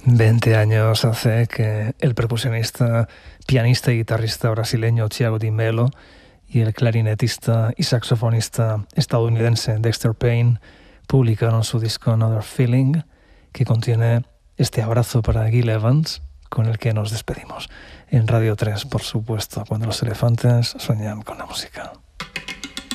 20 años hace que el percusionista, pianista y guitarrista brasileño Thiago Di Mello y el clarinetista y saxofonista estadounidense Dexter Payne publicaron su disco Another Feeling, que contiene este abrazo para Gil Evans, con el que nos despedimos. En Radio 3, por supuesto, cuando los elefantes sueñan con la música.